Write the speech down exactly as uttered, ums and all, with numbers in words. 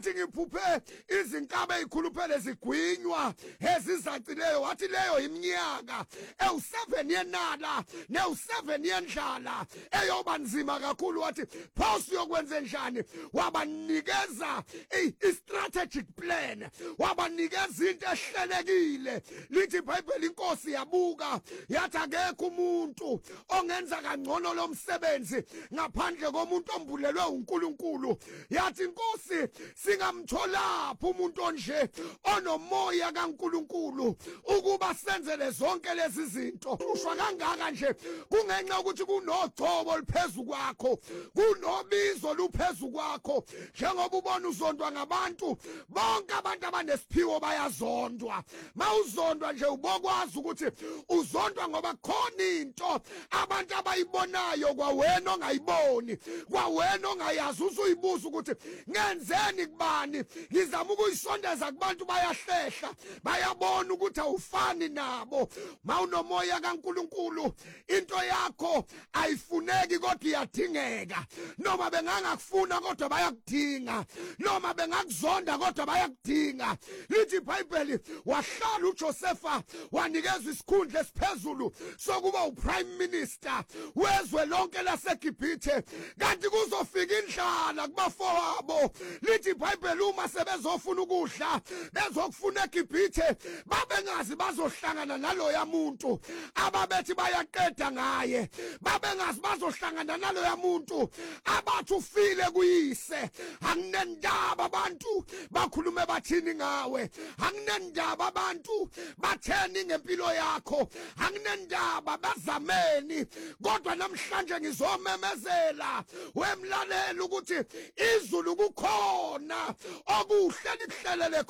Ngiphuphe izinkabe ezikhuluphele zigwinywa ezizacileyo wathi leyo iminyaka ewu seven yenala newu seven yendlala eyoba nzima kakhulu wathi phosi yokwenza njani wabanikeza i-strategic plan wabanikeza into ehlelekile lithi iBhayibheli inkosi yabuka yathi akekho umuntu ongenza kangcono lo msebenzi ngaphandle komuntu ombulelwe uNkulunkulu yathi inkosi singamtholapha umuntu onje onomoya kaNkulunkulu ukuba senzele zonke lezi zinto ushwa kangaka nje kungenxa ukuthi kunogcobo liphezulu kwakho kunobizo luphezulu kwakho njengoba ubona uzondwa ngabantu bonke abantu abanesiphiwo bayazondwa mawuzondwa nje ubokwazi ukuthi uzondwa ngoba khona into abantu abayibonayo kwawena ongayiboni kwawena ongayazi usuyibuza ukuthi ngenzeni kubani ngizama ukuyisondeza kubantu bayahlehla bayabona ukuthi awufani nabo mawunomoya kaNkulunkulu into yakho ayifuneki kodwa iyadingeka noma bengangakufuna kodwa bayakudinga noma bengakuzonda kodwa bayakudinga lithi iBhayibheli wahlala uJosepha wanikezwa isikhundla esiphezulu sokuba uprime minister wezwe lonke laseGibhithe kanti kuzofika indlala kubafowabo lithi iBhayibheli uma sebezofuna ukudla bezokufuna eGibhithe babengazi bazohlangana naloya muntu ababethi bayaqeda ngaye babengazi bazohlangana naloya muntu abathi ufile kuyise anginendaba abantu bakhulume bathini ngawe anginendaba abantu batheni ngempilo yakho anginendaba bazameni kodwa namhlanje ngizomemezela wemlalela ukuthi izulu kukhona okuhle likuhlelele